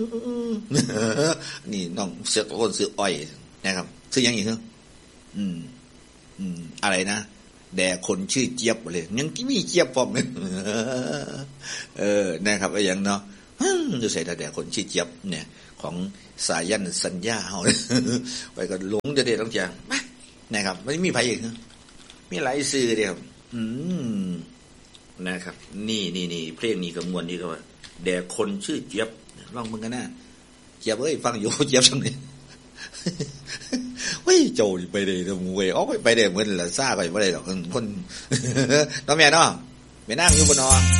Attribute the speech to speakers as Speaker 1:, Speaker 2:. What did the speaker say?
Speaker 1: นี่น้องเสือคนซื้ออ้อยนะครับซื้อยังอีกเหรออะไรนะแด่คนชื่อเจี๊ยบเลยยังมีเจี๊ยบพร้อมเลยนะครับไอ้ยังเนาะจะใส่แต่คนชื่อเจี๊ยบเนี่ยของสายันสัญญาเฮาไปก็หลงจะเด็ดต้องจังนะครับไม่มีไผอีกมีหลายสื่อเดียวนะครับนี่เพลงนี้กับมวลนี้ก็ว่าแด่คนชื่อเจี๊ยบลองมึงกันนะเจี๊ยบเอ้ยฟังอยู่เจี๊ยบจังเลยเฮ้ยโจไปได้ตรงเว้ยไปได้เหมือนละซ่าไปบ่ได้ดอกคนน้องแม่เนาะไปนั่งอยู่บนนอ